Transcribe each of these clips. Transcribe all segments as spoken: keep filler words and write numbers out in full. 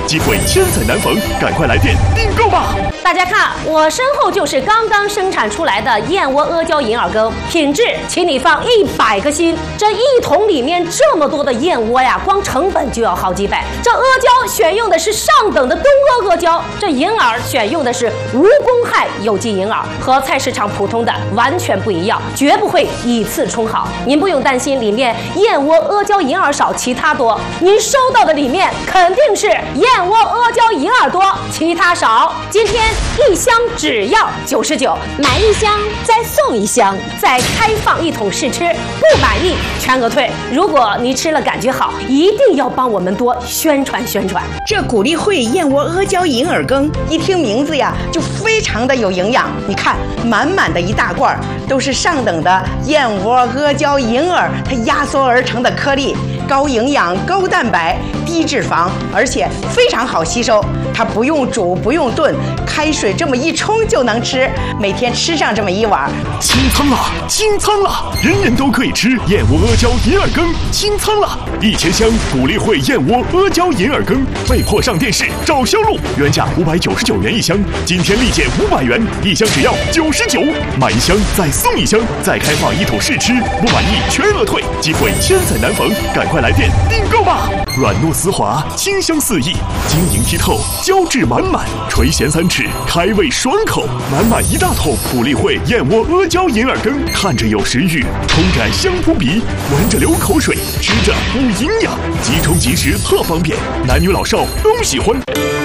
机会千载难逢，赶快来电订购吧！ 大家看，我身后就是刚刚生产出来的燕窝阿胶银耳羹，品质，请你放一百个心。这一桶里面这么多的燕窝呀，光成本就要好几百。这阿胶选用的是上等的东阿阿胶，这银耳选用的是无公害有机银耳，和菜市场普通的完全不一样，绝不会以次充好。您不用担心里面燕窝阿胶银耳少，其他多。您收到的里面肯定是燕窝阿胶银耳多，其他少。今天一箱只要九十九，买一箱再送一箱，再开放一桶试吃，不满意全额退。如果你吃了感觉好，一定要帮我们多宣传宣传。 这谷粒汇燕窝阿胶银耳羹，一听名字呀，就非常的有营养。你看，满满的一大罐，都是上等的燕窝阿胶银耳，它压缩而成的颗粒，高营养、高蛋白、低脂肪，而且非常好吸收。它不用煮，不用炖，开水这么一冲就能吃。每天吃上这么一碗， 清仓了，清仓了，人人都可以吃燕窝阿胶银耳羹，清仓了！一千箱谷粒汇燕窝阿胶银耳羹被迫上电视找销路，原价五百九十九元一箱，今天立减五百元，一箱只要九十九，买一箱再送一箱，再开放一桶试吃，不满意全额退，机会千载难逢，赶快来电订购吧！软糯丝滑，清香四溢，晶莹剔透，胶质满满，垂涎三尺，开胃爽口，满满一大桶谷粒汇燕窝阿胶银耳羹，看着有食欲，冲感香扑鼻，闻着流口水，吃着补营养，即冲即食特方便，男女老少都喜欢。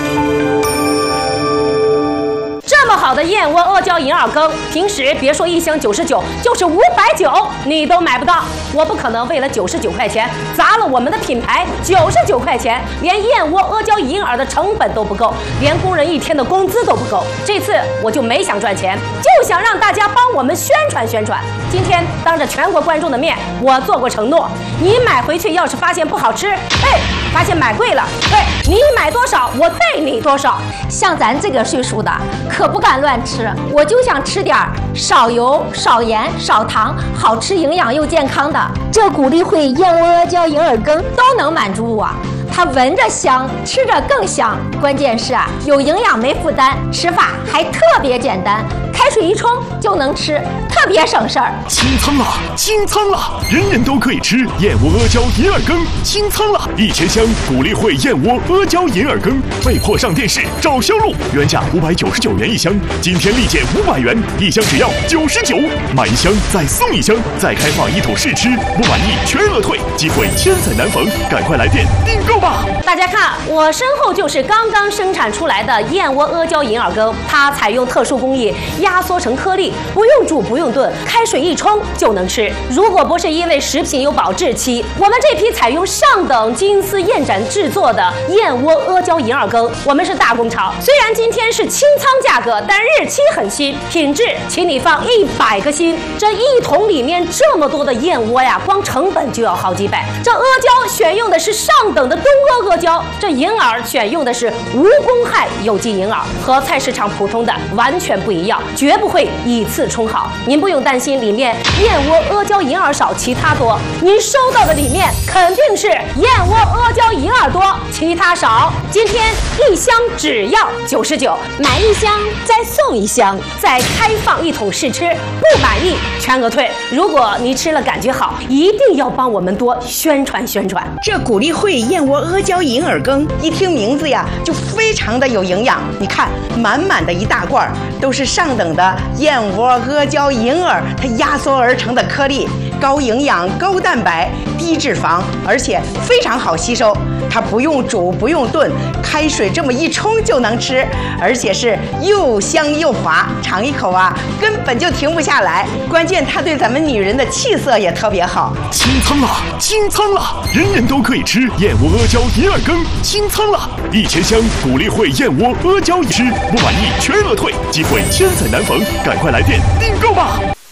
这么好的燕窝阿胶银耳羹，平时别说一箱九十九，就是五百九你都买不到。我不可能为了九十九块钱砸了我们的品牌，九十九块钱连燕窝阿胶银耳的成本都不够，连工人一天的工资都不够。这次我就没想赚钱，就想让大家帮我们宣传宣传。今天当着全国观众的面，我做过承诺，你买回去要是发现不好吃，哎，发现买贵了，哎，你买多少我退你多少。 像咱这个岁数的可不敢乱吃，我就想吃点少油、少盐、少糖，好吃、营养又健康的。这谷粒汇燕窝阿胶银耳羹都能满足我。它闻着香，吃着更香，关键是啊，有营养没负担，吃法还特别简单，开水一冲就能吃，特别省事儿。 清仓了，清仓了，人人都可以吃燕窝阿胶银耳羹，清仓了！一千箱谷粒汇燕窝阿胶银耳羹被迫上电视找销路，原价五百九十九元一箱，今天立减五百元，一箱只要九十九，买一箱再送一箱，再开放一桶试吃，不满意全额退，机会千载难逢，赶快来电订购吧！ 大家看，我身后就是刚刚生产出来的燕窝阿胶银耳羹，它采用特殊工艺压缩成颗粒，不用煮不用炖，开水一冲就能吃。如果不是因为食品有保质期，我们这批采用上等金丝燕盏制作的燕窝阿胶银耳羹，我们是大工厂。虽然今天是清仓价格，但日期很新，品质，请你放一百个心。这一桶里面这么多的燕窝呀，光成本就要好几百。这阿胶选用的是上等的东阿阿胶，这银耳选用的是无公害有机银耳，和菜市场普通的完全不一样，绝不会以次充好。您不用担心里面燕窝阿胶银耳少，其他多。您收到的里面肯定是燕窝阿胶银耳多，其他少。今天一箱只要九十九，买一箱再送一箱，再开放一桶试吃，不满意全额退。如果你吃了感觉好，一定要帮我们多宣传宣传。 这谷粒汇燕窝阿胶银耳羹，一听名字呀，就非常的有营养。你看，满满的一大罐，都是上等的燕窝阿胶银耳，它压缩而成的颗粒，高营养、高蛋白、低脂肪，而且非常好吸收。它不用煮，不用炖，开水这么一冲就能吃，而且是又香又滑，尝一口啊，根本就停不下来。关键它对咱们女人的气色也特别好。 清仓了，清仓了，人人都可以吃燕窝阿胶银耳羹，清仓了！一千箱谷粒汇燕窝阿胶一吃，不满意全额退，机会千载难逢，赶快来电订购吧！